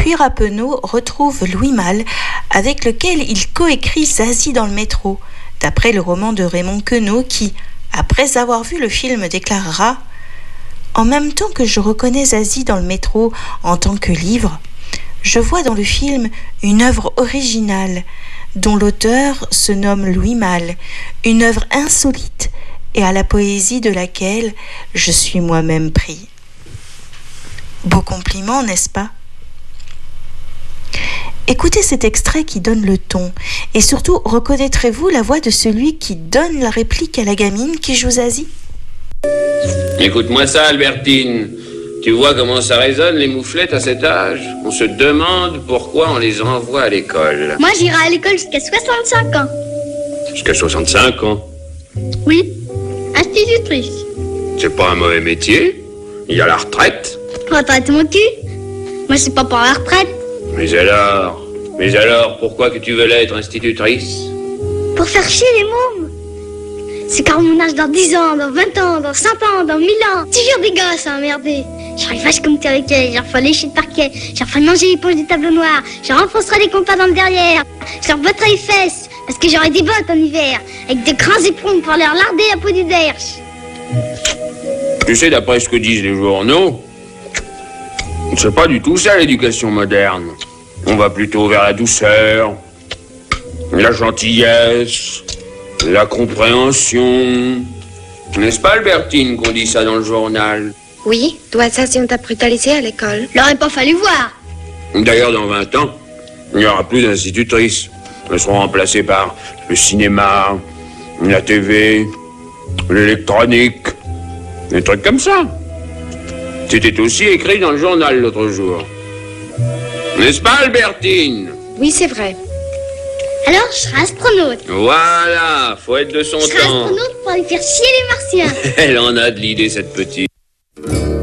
puis Rappeneau retrouve Louis Malle, avec lequel il coécrit Zazie dans le métro, d'après le roman de Raymond Queneau qui, après avoir vu le film, déclarera « En même temps que je reconnais Zazie dans le métro en tant que livre, je vois dans le film une œuvre originale dont l'auteur se nomme Louis Malle, une œuvre insolite et à la poésie de laquelle je suis moi-même pris. » Beau compliment, n'est-ce pas ? Écoutez cet extrait qui donne le ton. Et surtout, reconnaîtrez-vous la voix de celui qui donne la réplique à la gamine qui joue Zazie ? Écoute-moi ça, Albertine. Tu vois comment ça résonne, les mouflettes, à cet âge ? On se demande pourquoi on les envoie à l'école. Moi, j'irai à l'école jusqu'à 65 ans. Jusqu'à 65 ans ? Oui, institutrice. C'est pas un mauvais métier. Il y a la retraite. Retraite mon cul. Moi, c'est pas pour la retraite. Mais alors, pourquoi que tu veux l'être institutrice ? Pour faire chier les mômes. C'est car mon âge dans 10 ans, dans 20 ans, dans 100 ans, dans 1000 ans. Toujours des gosses à emmerder. J'aurai vache comme t'es avec elle, j'en ferai lécher le parquet, j'en ferai manger les poches du tableau noir, j'en renfoncerai les compas dans le derrière, je leur botterai les fesses, parce que j'aurai des bottes en hiver, avec de grands éperons pour leur larder la peau du derche. Tu sais, d'après ce que disent les journaux, c'est pas du tout ça l'éducation moderne. On va plutôt vers la douceur, la gentillesse, la compréhension. N'est-ce pas, Albertine, qu'on dit ça dans le journal ? Oui, toi, ça, si on t'a brutalisé à l'école. L'aurait pas fallu voir. D'ailleurs, dans 20 ans, il n'y aura plus d'institutrices. Elles seront remplacées par le cinéma, la TV, l'électronique, des trucs comme ça. C'était aussi écrit dans le journal l'autre jour. N'est-ce pas, Albertine ? Oui, c'est vrai. Alors, je serai astronaute. Voilà, faut être de son temps. Je serai astronaute pour aller faire chier les martiens. Elle en a de l'idée, cette petite.